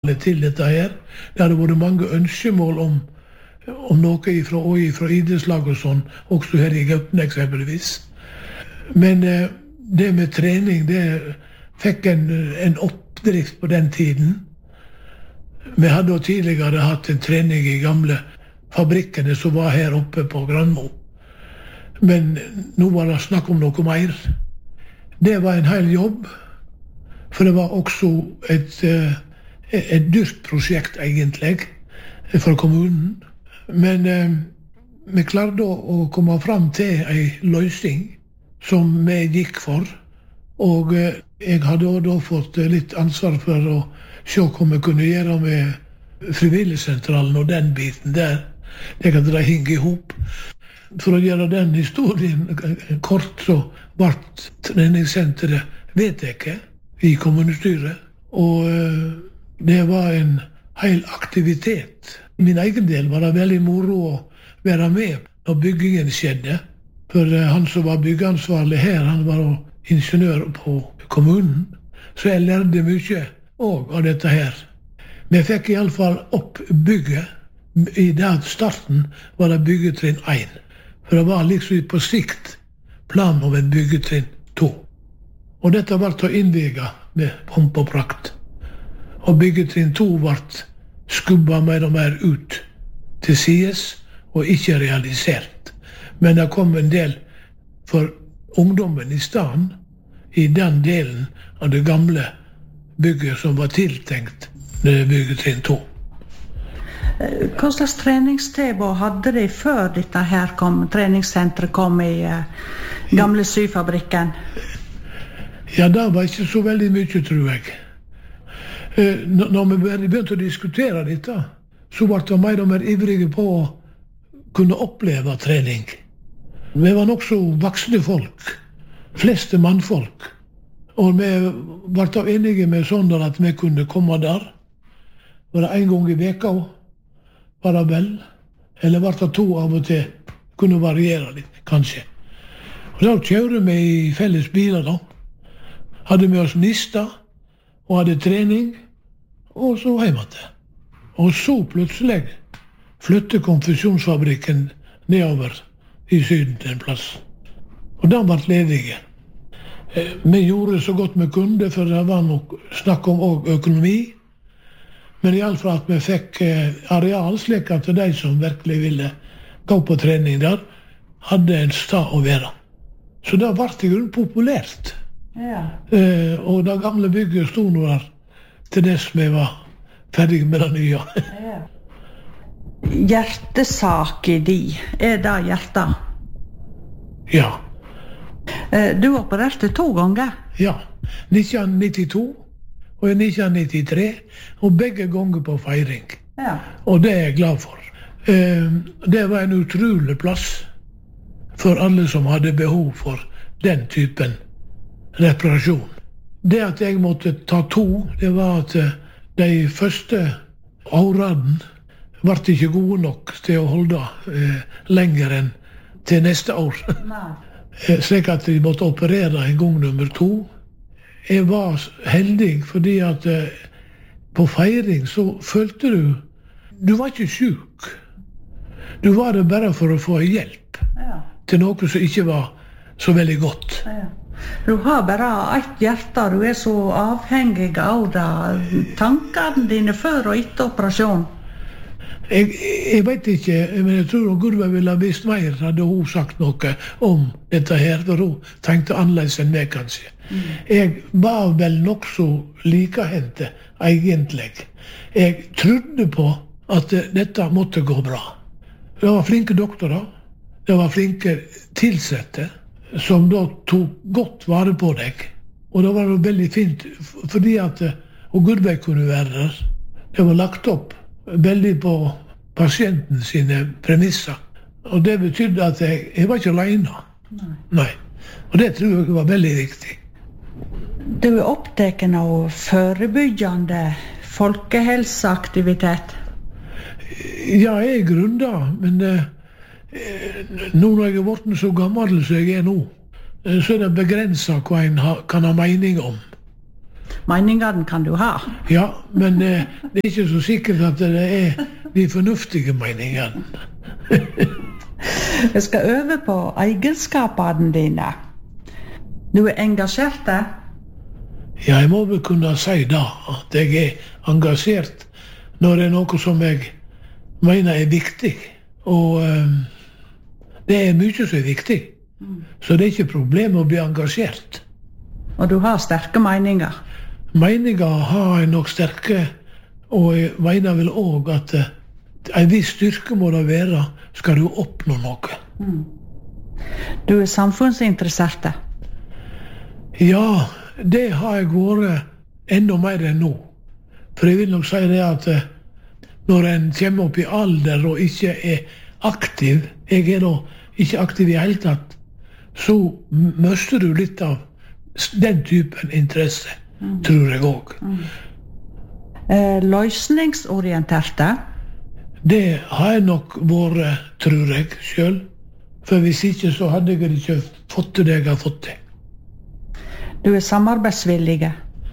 til dette her. Det hadde vært mange ønskemål om noe fra idrettslag og sånn, også her i Gauten eksempelvis. Men det med trening, det fikk en oppdrift på den tiden. Vi hadde jo tidligere hatt en trening i gamle fabrikkene som var her oppe på Granmo. Men nå var det snakk om noe mer. Det var en hel jobb, for det var også et dyrt prosjekt egentlig for kommunen. Men vi klarte å komme fram til en løsning som vi gikk for. Og jeg hadde da fått litt ansvar for å se hva vi kunne gjøre med frivilligsentralen og den biten der. Det kan dra henge ihop. For å gjøre den historien kort, så ble treningssenteret vedtatt i kommunestyret. Og det var en hel aktivitet. Min egen del var det veldig moro å være med når byggingen skjedde. For han som var byggeansvarlig her, han var ingeniør på kommunen. Så jeg lærte mye også av dette her. Vi fikk i alle fall opp bygget. I den starten var det byggetrinn 1. For det var liksom på sikt plan om en byggetrinn 2. Og dette ble innviget med pomp og prakt. Og byggetrinn 2 ble skubba mer og mer ut til sides og ikke realisert. Men det kom en del for ungdommen i stedet i den delen av det gamle bygget som var tiltenkt byggetrinn 2. Hva slags treningstilbud hadde de før dette her treningssenteret kom i gamle syfabrikken? Ja, det var ikke så veldig mye, tror jeg. Når vi begynte å diskutere dette, så ble vi mer og mer ivrige på å kunne oppleve trening. Vi var nok så voksne folk, fleste mannfolk. Og vi ble enige med sånn at vi kunne komme der. Var det en gang i veka, var det vel? Eller var det 2 av og til? Kunne variere litt, kanskje. Og da kjører vi i felles biler da. Hadde med oss nista, og hadde trening, og så hjemme til. Og så plutselig flyttet konfusjonsfabrikken nedover i Syden til en plass. Og den ble ledige. Vi gjorde så godt vi kunne, for det var nok snakk om også økonomi. Men i alle fall at vi fikk areal, slik at de som virkelig ville gå på trening der, hadde en sted å være. Så det ble i grunnen populært. Ja. Og det gamle bygget stod nå der til dess vi var ferdige med det nye. Ja. Hjertesak i de, det hjertet? Ja. Du opererte 2 ganger? Ja. 1992 og 1993, og begge ganger på feiring. Ja. Og det er jeg glad for. Det var en utrolig plass for alle som hadde behov for den typen reparasjon. Det at jeg måtte ta 2, det var at de første årene ble ikke gode nok til å holde lenger enn til neste år. Slik at de måtte operere en gang nummer 2. Jeg var heldig fordi at på feiring så følte du var ikke syk. Du var det bare for å få hjelp til noe som ikke var så veldig godt. Ja. Du har bare ett hjerte, du er så avhengig av det. Tankene dine før og etter operasjon? Jeg vet ikke, men jeg tror Gurve ville ha visst mer, hadde hun sagt noe om dette her, for hun tenkte annerledes enn meg, kanskje. Jeg var vel nok så likehendte, egentlig. Jeg trodde på at dette måtte gå bra. Det var flinke doktorer, det var flinke tilsette, som da tok godt vare på deg. Og det var jo veldig fint, fordi at Gurve kunne være der. Det var lagt opp veldig på pasienten sine premisser. Og det betydde at jeg var ikke alene. Nei. Og det tror jeg var veldig viktig. Du er opptatt av forebyggende folkehelseaktivitet? Ja, jeg er grunn da, men nå når jeg er blitt så gammel som jeg er nå, så er det begrenset hva en kan ha mening om. meningene kan du ha. Ja, men det er ikke så sikkert at det er de fornuftige meningene. Jeg skal øve på egenskapene dine. Du er engasjert, da? Ja, jeg må vel kunne si da at jeg er engasjert når det er noe som jeg mener er viktig. Og det er mye som er viktig. Så det er ikke problem å bli engasjert. Og du har sterke meninger? Meninger har jeg nok sterke, og jeg mener vel også at en viss styrke må det være, skal du oppnå noe. Du er samfunnsinteressert? Ja, det har jeg vært enda mer enn nå. For jeg vil nok si det at når en kommer opp i alder og ikke er aktiv, jeg er da ikke aktiv i hele tatt, så mister du litt av den typen interesse, tror jeg også. Løsningsorienterte? Det har jeg nok vært, tror jeg, selv. For hvis ikke, så hadde jeg ikke fått det jeg har fått det. Du er samarbeidsvillige?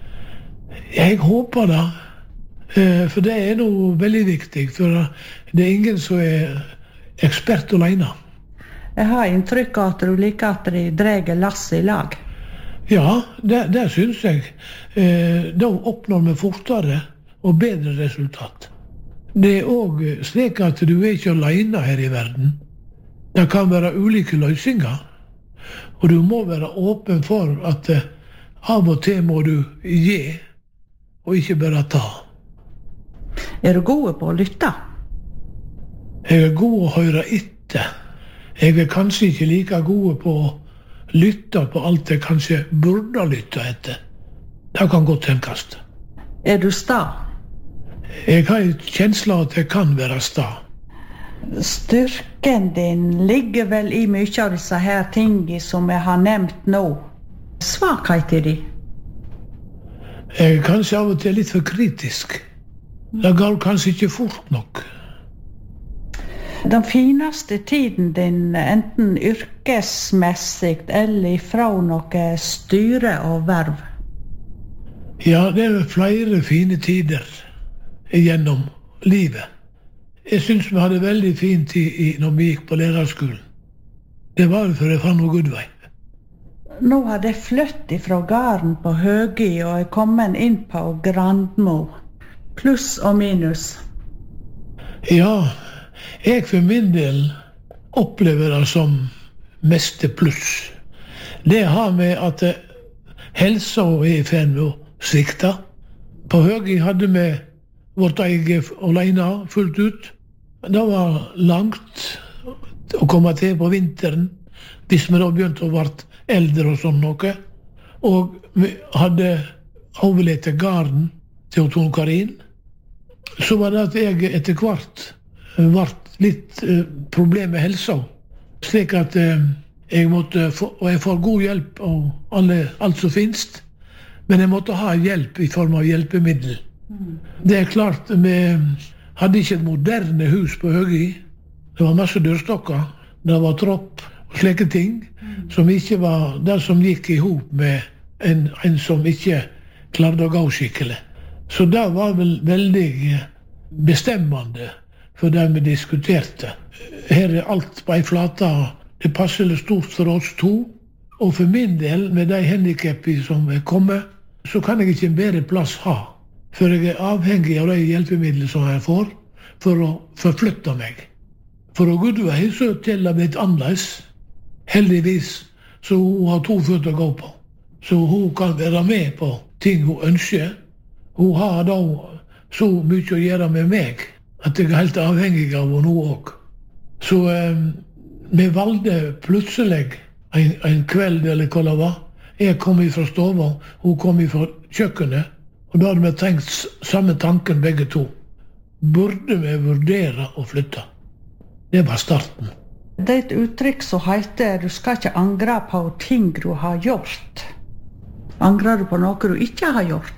Jeg håper det. For det er noe veldig viktig. For det er ingen som er ekspert alene. Jeg har inntrykk av at du liker at de drar lasset i lag. Ja, det synes jeg. Da oppnår vi fortere og bedre resultat. Det er også slik at du er ikke alene her i verden. Det kan være ulike løsninger. Og du må være åpen for at av og til må du gi, og ikke bare ta. Er du god på å lytte? Jeg er god å høre etter. Jeg er kanskje ikke like god på å lytte på alt jeg kanskje burde lytte etter. Det kan godt tenkes. Er du sta? Jeg har en kjensle av at jeg kan være sta. Styrken din ligger vel i mye av disse her tingene som jeg har nevnt nå. Svakheter de? Jeg er kanskje av og til litt for kritisk. Det går kanskje ikke fort nok. Den fineste tiden din, enten yrkesmessig eller fra noe styre og verv? Ja, det er flere fine tider gjennom livet. Jeg synes vi hadde veldig fin tid når vi gikk på lærerskolen. Det var for jeg fant noe god vei. Nå har jeg flyttet fra gården på Høgi og er kommet inn på Grandmo. Pluss og minus. Ja, jeg for min del opplever det som meste pluss. Det har med at helsa er i ferd med å svikte. På Høgi hadde vi vårt eget alene fullt ut. Det var langt å komme til på vinteren, hvis vi da begynte å være eldre og sånn noe. Og vi hadde overlett garden til Tone Karin. Så var det at jeg etter hvert ble litt problem med helsa. Slik at jeg måtte få, og jeg får god hjelp av alt som finnes, men jeg måtte ha hjelp i form av hjelpemiddel. Det er klart, vi hadde ikke et moderne hus på Høgi. Det var masse dørstokker, det var tropp og slike ting, som ikke var det som gikk i hop med en som ikke klarte å gå skikkelig. Så det var vel veldig bestemmende for det vi diskuterte. Her er alt på en flate. Det passer stort for oss to. Og for min del, med de handicapene som er kommet, så kan jeg ikke en bedre plass ha. For jeg er avhengig av de hjelpemidlene som jeg får, for å forflytte meg. For å Gudvei så til det blitt annerledes. Heldigvis så hun har 2 føtter å gå på. Så hun kan være med på ting hun ønsker. Hun har da så mye å gjøre med meg, at jeg er helt avhengig av henne også. Så vi valgte plutselig en kveld, eller hva det var. Jeg kom fra stova, hun kom fra kjøkkenet, og da hadde vi tenkt samme tanken begge to. Burde vi vurdere å flytte? Det var starten. Det er et uttrykk som heter du skal ikke angre på ting du har gjort. Angrer du på noe du ikke har gjort?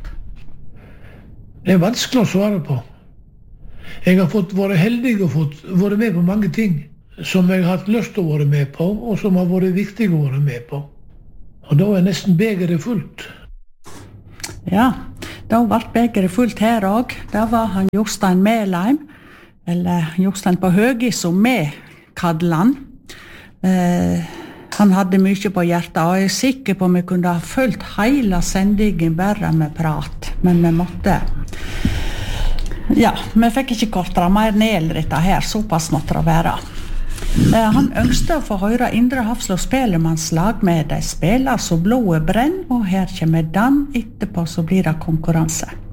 Det er vanskelig å svare på. Jeg har vært heldig og vært med på mange ting som jeg har hatt lyst til å være med på, og som har vært viktig å være med på. Og da er nesten begeret fullt. Ja, da ble begeret fullt her også. Da var han Jostein Melheim, eller Jostein på Høgi, som vi kallet han. Han hadde mye på hjertet, og jeg sikker på at vi kunne ha fulgt hele sendingen bare med prat, men vi måtte. Ja, vi fikk ikke kortere mer ned dette her, såpass måtte det være. Han ønsket å få høre Indre Hafslå Spelemannslag med de spiller så blodet brenn, og her kommer Dan etterpå så blir det konkurranse.